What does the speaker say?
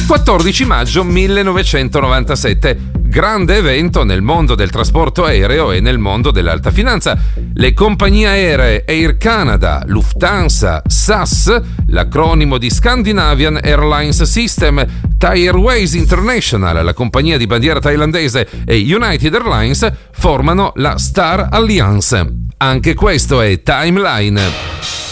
14 maggio 1997. Grande evento nel mondo del trasporto aereo e nel mondo dell'alta finanza. Le compagnie aeree Air Canada, Lufthansa, SAS, l'acronimo di Scandinavian Airlines System, Thai Airways International, la compagnia di bandiera thailandese, e United Airlines formano la Star Alliance. Anche questo è Timeline.